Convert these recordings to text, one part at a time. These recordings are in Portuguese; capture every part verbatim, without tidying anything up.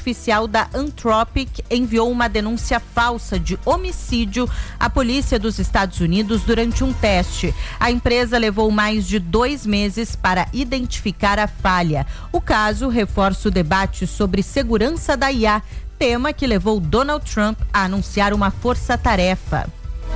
oficial da Anthropic enviou uma denúncia falsa de homicídio à polícia dos Estados Unidos durante um teste. A empresa levou mais de dois meses para identificar a falha. O caso reforça o debate sobre segurança da I A, tema que levou Donald Trump a anunciar uma força-tarefa.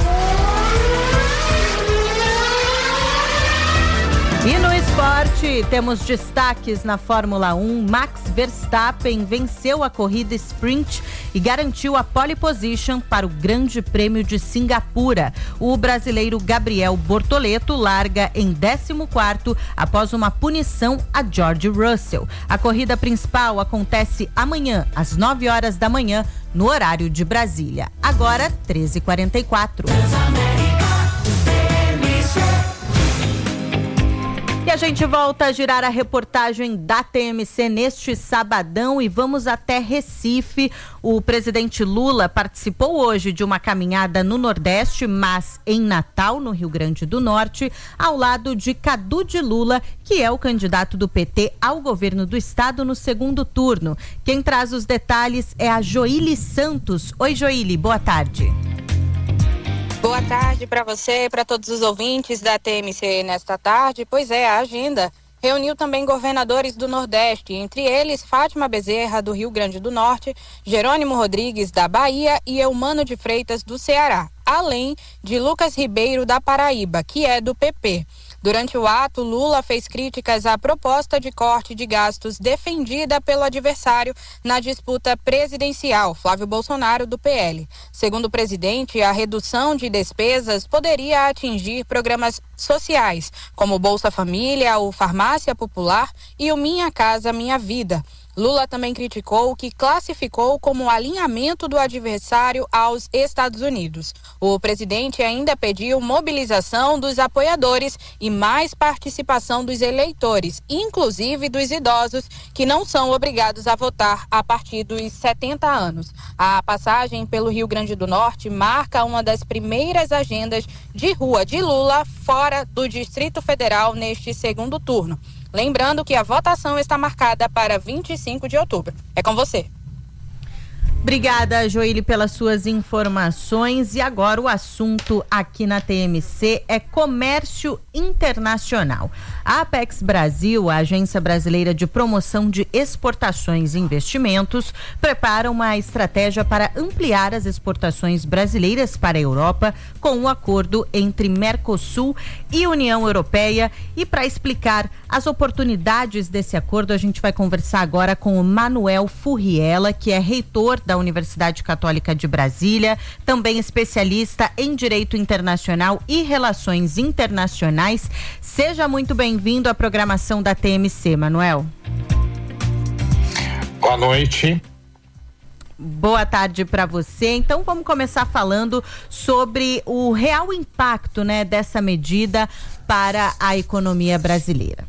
E no esporte, temos destaques na Fórmula um. Max Verstappen venceu a corrida sprint e garantiu a pole position para o Grande Prêmio de Singapura. O brasileiro Gabriel Bortoleto larga em décimo quarto após uma punição a George Russell. A corrida principal acontece amanhã, às nove horas da manhã, no horário de Brasília. Agora, treze e quarenta e quatro. E a gente volta a girar a reportagem da T M C neste sabadão e vamos até Recife. O presidente Lula participou hoje de uma caminhada no Nordeste, mas em Natal, no Rio Grande do Norte, ao lado de Cadu de Lula, que é o candidato do P T ao governo do estado no segundo turno. Quem traz os detalhes é a Joíli Santos. Oi, Joíli, boa tarde. Boa tarde para você e para todos os ouvintes da T M C nesta tarde. Pois é, a agenda reuniu também governadores do Nordeste, entre eles Fátima Bezerra, do Rio Grande do Norte, Jerônimo Rodrigues, da Bahia e Eumano de Freitas, do Ceará, além de Lucas Ribeiro, da Paraíba, que é do P P. Durante o ato, Lula fez críticas à proposta de corte de gastos defendida pelo adversário na disputa presidencial, Flávio Bolsonaro, do P L. Segundo o presidente, a redução de despesas poderia atingir programas sociais, como o Bolsa Família, o Farmácia Popular e o Minha Casa Minha Vida. Lula também criticou o que classificou como alinhamento do adversário aos Estados Unidos. O presidente ainda pediu mobilização dos apoiadores e mais participação dos eleitores, inclusive dos idosos, que não são obrigados a votar a partir dos setenta anos. A passagem pelo Rio Grande do Norte marca uma das primeiras agendas de rua de Lula fora do Distrito Federal neste segundo turno. Lembrando que a votação está marcada para vinte e cinco de outubro. É com você. Obrigada, Joíli, pelas suas informações. E agora o assunto aqui na T M C é comércio internacional. A Apex Brasil, a Agência Brasileira de Promoção de Exportações e Investimentos, prepara uma estratégia para ampliar as exportações brasileiras para a Europa com um acordo entre Mercosul e União Europeia. E para explicar as oportunidades desse acordo, a gente vai conversar agora com o Manuel Furriela, que é reitor da Universidade Católica de Brasília, também especialista em Direito Internacional e Relações Internacionais. Seja muito bem-vindo à programação da T M C, Manuel. Boa noite. Boa tarde para você. Então vamos começar falando sobre o real impacto, né, dessa medida para a economia brasileira.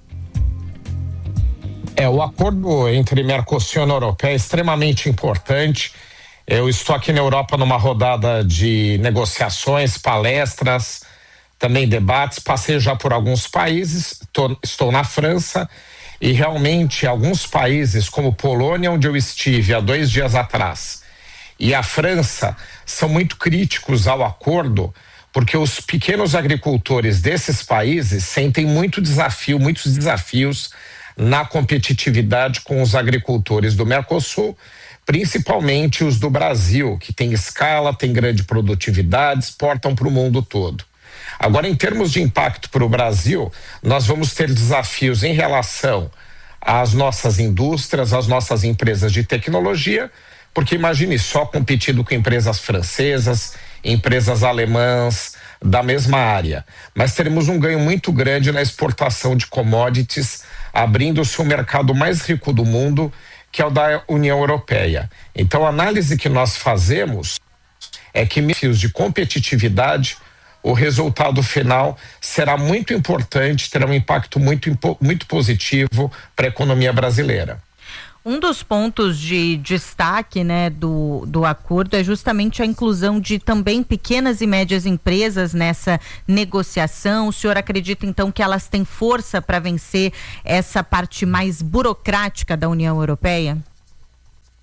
É, o acordo entre Mercosul e União Europeia é extremamente importante. Eu estou aqui na Europa numa rodada de negociações, palestras, também debates. Passei já por alguns países, tô, estou na França e realmente alguns países como Polônia, onde eu estive há dois dias atrás, e a França são muito críticos ao acordo, porque os pequenos agricultores desses países sentem muito desafio, muitos desafios na competitividade com os agricultores do Mercosul, principalmente os do Brasil, que tem escala, tem grande produtividade, exportam para o mundo todo. Agora, em termos de impacto para o Brasil, nós vamos ter desafios em relação às nossas indústrias, às nossas empresas de tecnologia, porque imagine só competindo com empresas francesas, empresas alemãs da mesma área. Mas teremos um ganho muito grande na exportação de commodities, abrindo-se o mercado mais rico do mundo, que é o da União Europeia. Então, a análise que nós fazemos é que, em desafios de competitividade, o resultado final será muito importante, terá um impacto muito, muito positivo para a economia brasileira. Um dos pontos de destaque, né, do, do acordo é justamente a inclusão de também pequenas e médias empresas nessa negociação. O senhor acredita, então, que elas têm força para vencer essa parte mais burocrática da União Europeia?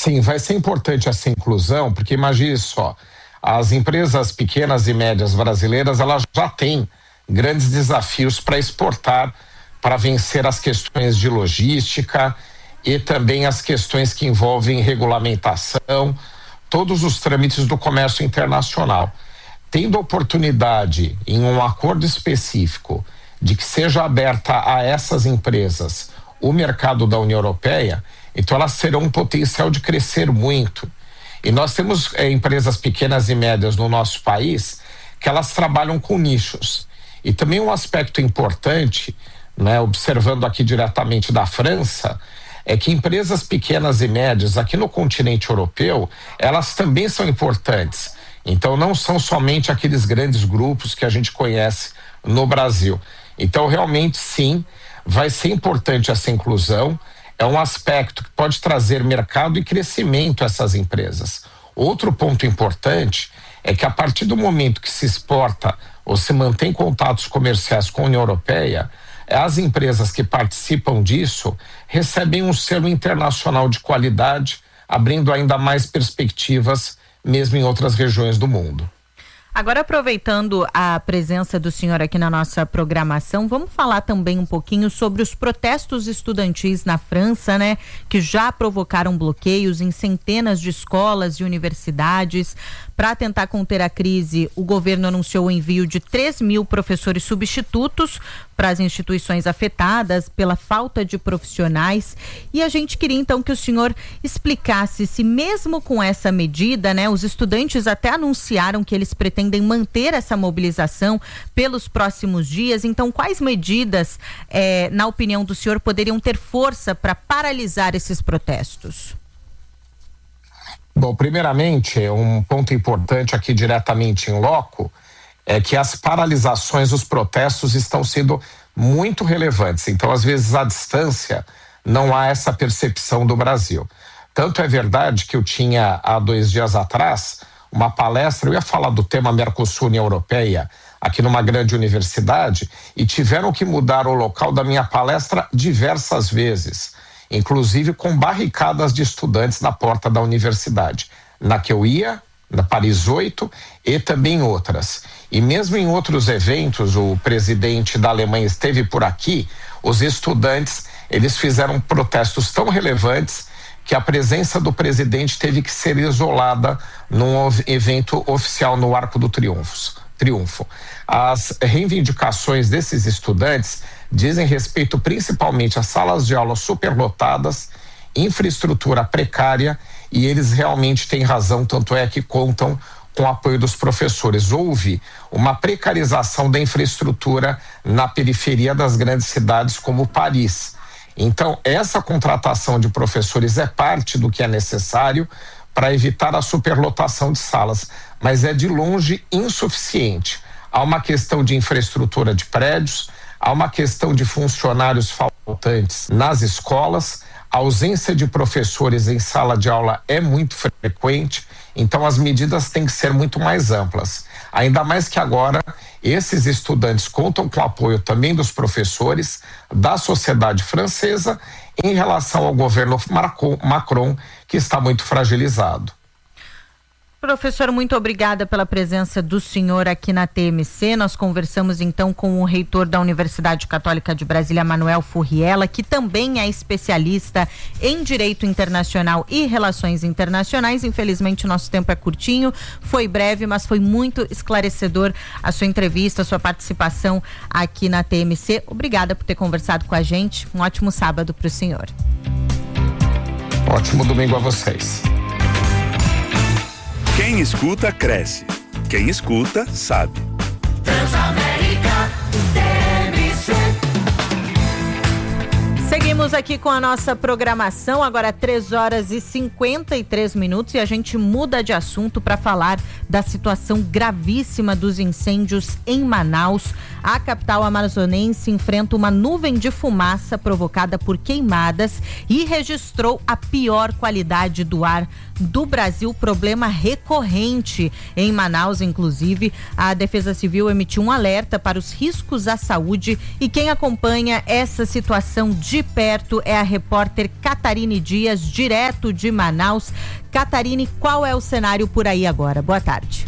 Sim, vai ser importante essa inclusão, porque imagine só, as empresas pequenas e médias brasileiras, elas já têm grandes desafios para exportar, para vencer as questões de logística e também as questões que envolvem regulamentação, todos os trâmites do comércio internacional. Tendo oportunidade em um acordo específico de que seja aberta a essas empresas o mercado da União Europeia, então elas terão um potencial de crescer muito. E nós temos eh, empresas pequenas e médias no nosso país que elas trabalham com nichos. E também um aspecto importante, né, observando aqui diretamente da França, é que empresas pequenas e médias aqui no continente europeu, elas também são importantes. Então não são somente aqueles grandes grupos que a gente conhece no Brasil. Então realmente sim, vai ser importante essa inclusão, é um aspecto que pode trazer mercado e crescimento a essas empresas. Outro ponto importante é que a partir do momento que se exporta ou se mantém contatos comerciais com a União Europeia, as empresas que participam disso recebem um selo internacional de qualidade, abrindo ainda mais perspectivas mesmo em outras regiões do mundo. Agora, aproveitando a presença do senhor aqui na nossa programação, vamos falar também um pouquinho sobre os protestos estudantis na França, né? Que já provocaram bloqueios em centenas de escolas e universidades. Para tentar conter a crise, o governo anunciou o envio de três mil professores substitutos para as instituições afetadas pela falta de profissionais. E a gente queria então que o senhor explicasse se mesmo com essa medida, né, os estudantes até anunciaram que eles pretendem manter essa mobilização pelos próximos dias. Então, quais medidas, eh, na opinião do senhor, poderiam ter força para paralisar esses protestos? Bom, primeiramente, um ponto importante aqui diretamente em loco é que as paralisações, os protestos estão sendo muito relevantes. Então, às vezes, à distância, não há essa percepção do Brasil. Tanto é verdade que eu tinha, há dois dias atrás, uma palestra, eu ia falar do tema Mercosul-União Europeia, aqui numa grande universidade, e tiveram que mudar o local da minha palestra diversas vezes, inclusive com barricadas de estudantes na porta da universidade, na que eu ia, na Paris oito e também outras. E mesmo em outros eventos, o presidente da Alemanha esteve por aqui, os estudantes, eles fizeram protestos tão relevantes que a presença do presidente teve que ser isolada num evento oficial no Arco do Triunfo. Triunfo. As reivindicações desses estudantes dizem respeito principalmente a salas de aula superlotadas, infraestrutura precária, e eles realmente têm razão, tanto é que contam com o apoio dos professores. Houve uma precarização da infraestrutura na periferia das grandes cidades como Paris. Então, essa contratação de professores é parte do que é necessário para evitar a superlotação de salas, mas é de longe insuficiente. Há uma questão de infraestrutura de prédios, há uma questão de funcionários faltantes nas escolas, a ausência de professores em sala de aula é muito frequente, então as medidas têm que ser muito mais amplas. Ainda mais que agora esses estudantes contam com o apoio também dos professores, da sociedade francesa, em relação ao governo Macron, que está muito fragilizado. Professor, muito obrigada pela presença do senhor aqui na T M C. Nós conversamos então com o reitor da Universidade Católica de Brasília, Manuel Furriela, que também é especialista em Direito Internacional e Relações Internacionais. Infelizmente, o nosso tempo é curtinho, foi breve, mas foi muito esclarecedor a sua entrevista, a sua participação aqui na T M C. Obrigada por ter conversado com a gente. Um ótimo sábado para o senhor. Ótimo domingo a vocês. Quem escuta, cresce. Quem escuta, sabe. Transamérica, T M C. Seguimos aqui com a nossa programação, agora três horas e cinquenta e três minutos, e a gente muda de assunto para falar da situação gravíssima dos incêndios em Manaus. A capital amazonense enfrenta uma nuvem de fumaça provocada por queimadas e registrou a pior qualidade do ar do Brasil, problema recorrente em Manaus. Inclusive, a Defesa Civil emitiu um alerta para os riscos à saúde, e quem acompanha essa situação de perto perto é a repórter Catarine Dias, direto de Manaus. Catarine, qual é o cenário por aí agora? Boa tarde.